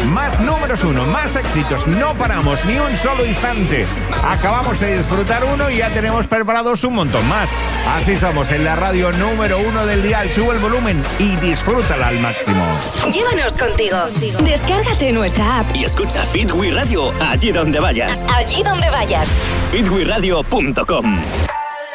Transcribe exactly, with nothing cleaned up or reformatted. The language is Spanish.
Más números uno, más éxitos. No paramos ni un solo instante. Acabamos de disfrutar uno y ya tenemos preparados un montón más. Así somos en la radio número uno del dial. Sube el volumen y disfrútala al máximo. Llévanos contigo. Descárgate nuestra app y escucha Fit We Radio allí donde vayas. Allí donde vayas. fit we radio punto com.